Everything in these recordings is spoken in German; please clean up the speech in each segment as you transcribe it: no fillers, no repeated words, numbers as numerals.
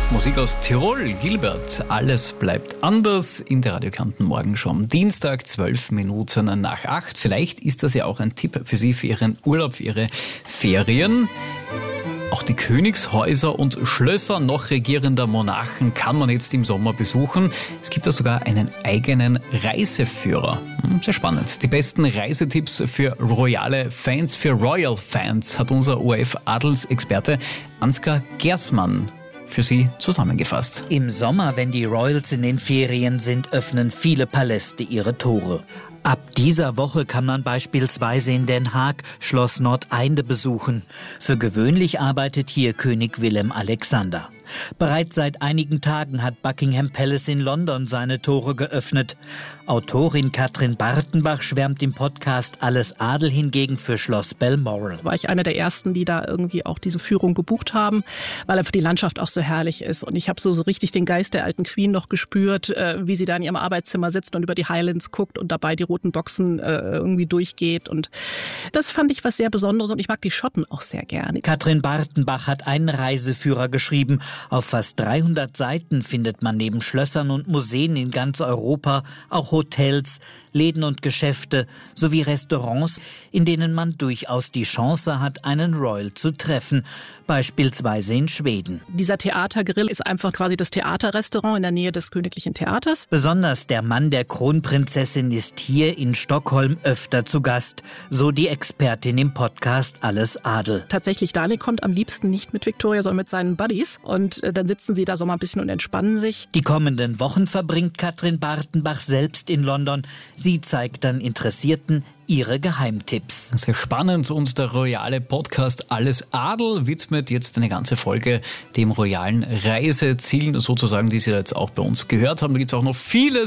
Musik aus Tirol, Gilbert, alles bleibt anders in der Radio Kärnten Morgenshow. Dienstag, 12 Minuten nach 8. Vielleicht ist das ja auch ein Tipp für Sie, für Ihren Urlaub, für Ihre Ferien. Auch die Königshäuser und Schlösser noch regierender Monarchen kann man jetzt im Sommer besuchen. Es gibt da sogar einen eigenen Reiseführer. Sehr spannend. Die besten Reisetipps für royale Fans, für Royal Fans hat unser ORF-Adelsexperte Ansgar Gersmann für Sie zusammengefasst. Im Sommer, wenn die Royals in den Ferien sind, öffnen viele Paläste ihre Tore. Ab dieser Woche kann man beispielsweise in Den Haag Schloss Nordeinde besuchen. Für gewöhnlich arbeitet hier König Willem Alexander. Bereits seit einigen Tagen hat Buckingham Palace in London seine Tore geöffnet. Autorin Katrin Bartenbach schwärmt im Podcast Alles Adel hingegen für Schloss Balmoral. War ich einer der Ersten, die da irgendwie auch diese Führung gebucht haben, weil einfach die Landschaft auch so herrlich ist. Und ich habe so richtig den Geist der alten Queen noch gespürt, wie sie da in ihrem Arbeitszimmer sitzt und über die Highlands guckt und dabei die roten Boxen irgendwie durchgeht. Und das fand ich was sehr Besonderes und ich mag die Schotten auch sehr gerne. Katrin Bartenbach hat einen Reiseführer geschrieben. Auf fast 300 Seiten findet man neben Schlössern und Museen in ganz Europa auch Hotels, Läden und Geschäfte sowie Restaurants, in denen man durchaus die Chance hat, einen Royal zu treffen, beispielsweise in Schweden. Dieser Theatergrill ist einfach quasi das Theaterrestaurant in der Nähe des Königlichen Theaters. Besonders der Mann der Kronprinzessin ist hier in Stockholm öfter zu Gast, so die Expertin im Podcast Alles Adel. Tatsächlich, Daniel kommt am liebsten nicht mit Victoria, sondern mit seinen Buddies. Und dann sitzen sie da so mal ein bisschen und entspannen sich. Die kommenden Wochen verbringt Katrin Bartenbach selbst in London. Sie zeigt dann Interessierten ihre Geheimtipps. Sehr spannend und der royale Podcast Alles Adel widmet jetzt eine ganze Folge dem royalen Reisezielen, sozusagen, die Sie jetzt auch bei uns gehört haben. Da gibt es auch noch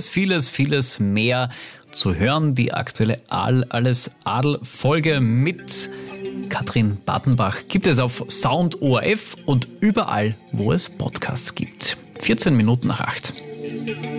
vieles mehr zu hören. Die aktuelle Alles Adel Folge mit Katrin Bartenbach gibt es auf Sound ORF und überall, wo es Podcasts gibt. 14 Minuten nach 8.